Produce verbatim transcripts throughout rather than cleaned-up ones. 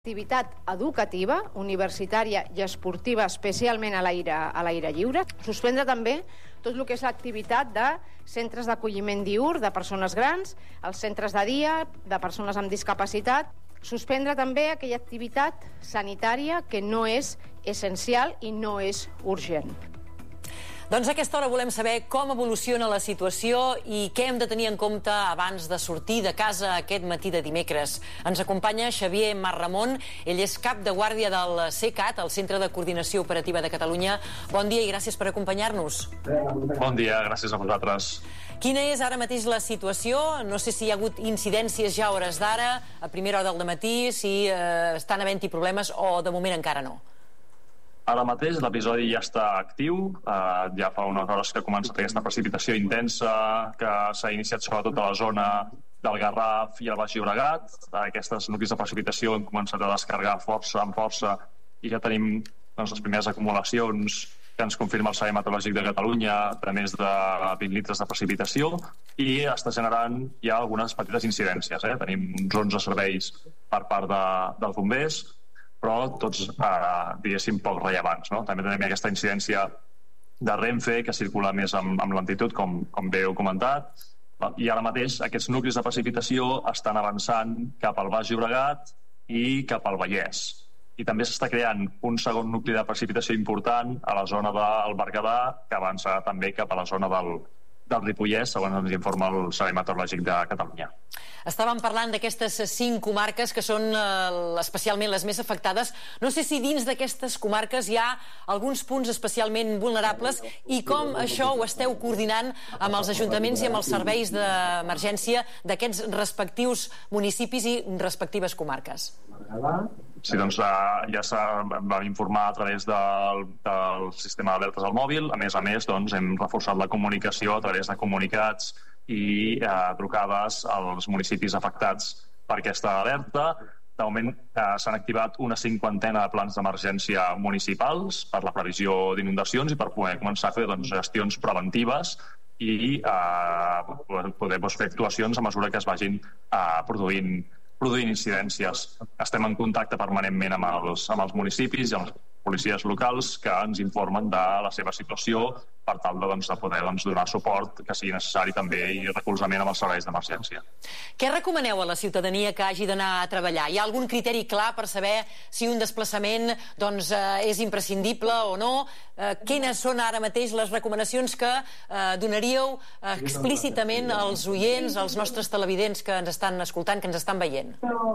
Activitat educativa, universitària i esportiva, especialment a l'aire a l'aire lliure. Suspendre també tot el que és l'activitat de centres d'acolliment diürn de persones grans, els centres de dia de persones amb discapacitat. Suspendre també aquella activitat sanitària que no és essencial i no és urgent. Doncs a aquesta hora volem saber com evoluciona la situació i què hem de tenir en compte abans de sortir de casa aquest matí de dimecres. Ens acompanya Xavier Marramon, ell és cap de guàrdia del CECAT, el Centre de Coordinació Operativa de Catalunya. Bon dia i gràcies per acompanyar-nos. Bon dia, gràcies a vosaltres. Quina és ara mateix la situació? No sé si hi ha hagut incidències ja a hores d'ara, a primera hora del matí, si eh, estan havent-hi problemes o de moment encara no. Ara mateix l'episodi ja està actiu, eh, ja fa unes hores que ha començat aquesta precipitació intensa que s'ha iniciat sobretot a la zona del Garraf i el Baix Llobregat. Aquestes nuclis de precipitació han començat a descarregar força amb força i ja tenim doncs, les primeres acumulacions que ens confirma el Servei Meteorològic de Catalunya de més de vint litres de precipitació i està generant ja algunes petites incidències. Eh? Tenim uns onze serveis per part de, dels bombers, però tots, eh, diguéssim, poc rellevants. No? També tenim aquesta incidència de Renfe, que circula més amb, amb lentitud, com, com bé heu comentat, i ara mateix aquests nuclis de precipitació estan avançant cap al Baix Llobregat i cap al Vallès. I també s'està creant un segon nucli de precipitació important a la zona del Berguedà, que avança també cap a la zona del, del Ripollès, segons ens informa el Servei Meteorològic de Catalunya. Estàvem parlant d'aquestes cinc comarques que són eh, especialment les més afectades. No sé si dins d'aquestes comarques hi ha alguns punts especialment vulnerables i com això ho esteu coordinant amb els ajuntaments i amb els serveis d'emergència d'aquests respectius municipis i respectives comarques. Sí, doncs ja s'ha vam informar a través del, del sistema d'alertes al mòbil. A més a més, doncs, hem reforçat la comunicació a través de comunicats i eh, trucades als municipis afectats per aquesta alerta. De moment eh, s'han activat una cinquantena de plans d'emergència municipals per la previsió d'inundacions i per poder començar a fer doncs, gestions preventives i eh, poder doncs, fer actuacions a mesura que es vagin eh, produint produint incidències. Estem en contacte permanentment amb els, amb els municipis i amb les policies locals que ens informen de la seva situació per tal de, doncs, de poder doncs, donar suport que sigui necessari també i recolzament amb els serveis d'emergència. Què recomaneu a la ciutadania que hagi d'anar a treballar? Hi ha algun criteri clar per saber si un desplaçament doncs, eh, és imprescindible o no? Eh, quines són ara mateix les recomanacions que eh, donaríeu eh, explícitament als oients, als nostres televidents que ens estan escoltant, que ens estan veient?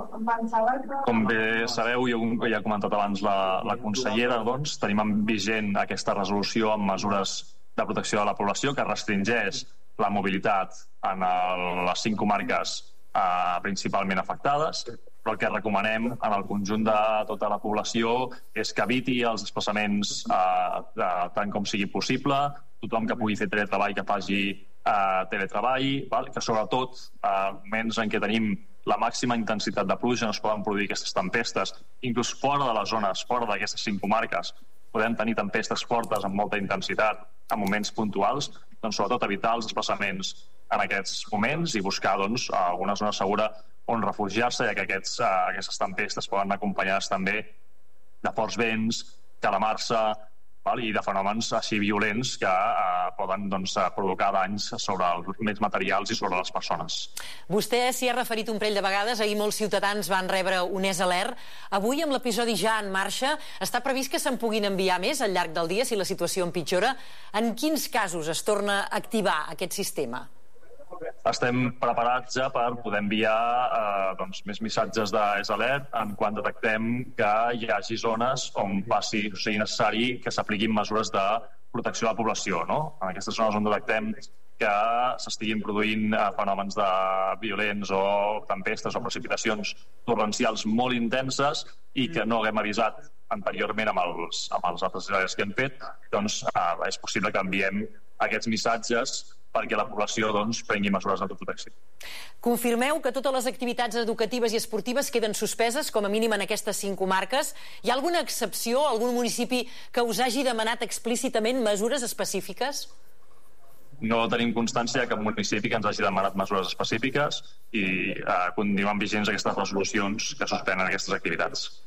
Com bé sabeu, i ja ha comentat abans la, la consellera, doncs, tenim en vigent aquesta resolució amb mesures de protecció de la població que restringeix la mobilitat en el, les cinc comarques eh, principalment afectades, però el que recomanem en el conjunt de tota la població és que eviti els desplaçaments eh, de, tant com sigui possible, tothom que pugui fer teletreball que faci eh, teletreball, val? Que sobretot en eh, moments en què tenim la màxima intensitat de pluja no es poden produir aquestes tempestes, inclús fora de les zones, fora d'aquestes cinc comarques podem tenir tempestes fortes amb molta intensitat en moments puntuals, doncs sobretot evitar els desplaçaments en aquests moments i buscar doncs, alguna zona segura on refugiar-se, ja que aquests, uh, aquestes tempestes poden acompanyar-se també de forts vents, calamarsa, val? I de fenòmens així violents que uh, poden doncs, provocar danys sobre els més materials i sobre les persones. Vostè s'hi ha referit un parell de vegades, ahir molts ciutadans van rebre un E S Alert. Avui, amb l'episodi ja en marxa, està previst que se'n puguin enviar més al llarg del dia si la situació empitjora. En quins casos es torna a activar aquest sistema? Estem preparats ja per poder enviar eh, doncs, més missatges de E S Alert en quan detectem que hi hagi zones on passi, o sigui necessari que s'apliquin mesures de protecció de la població. No? En aquestes zones on detectem que s'estiguin produint eh, fenòmens de violents o tempestes o precipitacions torrencials molt intenses i que no haguem avisat anteriorment amb els, amb els altres alerts que hem fet, doncs eh, és possible que enviem aquests missatges perquè la població doncs, prengui mesures de protecció. Confirmeu que totes les activitats educatives i esportives queden suspeses, com a mínim en aquestes cinc comarques. Hi ha alguna excepció, algun municipi que us hagi demanat explícitament mesures específiques? no tenim constància que cap municipi que ens hagi demanat mesures específiques i eh, continuen vigents aquestes resolucions que suspenen aquestes activitats.